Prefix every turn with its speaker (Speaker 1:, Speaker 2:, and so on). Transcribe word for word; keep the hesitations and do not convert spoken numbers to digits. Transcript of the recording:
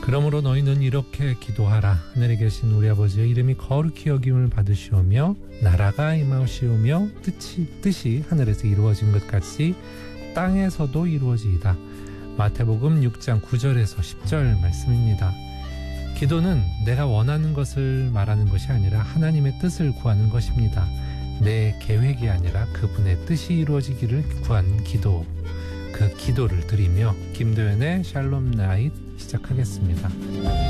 Speaker 1: 그러므로 너희는 이렇게 기도하라. 하늘에 계신 우리 아버지의 이름이 거룩히 여김을 받으시오며 나라가 임하시오며 뜻이, 뜻이 하늘에서 이루어진 것 같이 땅에서도 이루어지이다. 마태복음 육 장 구 절에서 십 절 말씀입니다. 기도는 내가 원하는 것을 말하는 것이 아니라 하나님의 뜻을 구하는 것입니다. 내 계획이 아니라 그분의 뜻이 이루어지기를 구한 기도. 그 기도를 드리며 김도연의 샬롬 나잇 시작하겠습니다.